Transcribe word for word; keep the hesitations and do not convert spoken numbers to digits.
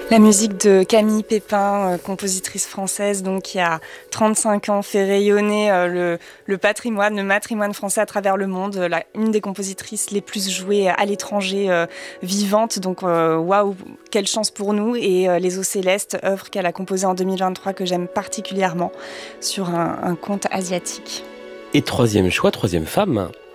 La musique de Camille Pépin, euh, compositrice française, donc qui a trente-cinq ans, fait rayonner euh, le, le patrimoine, le matrimoine français à travers le monde. La, une des compositrices les plus jouées à l'étranger euh, vivante. Donc euh, waouh, quelle chance pour nous. Et euh, Les Eaux Célestes, œuvre qu'elle a composée en deux mille vingt-trois que j'aime particulièrement sur un, un conte asiatique. Et troisième choix, troisième femme.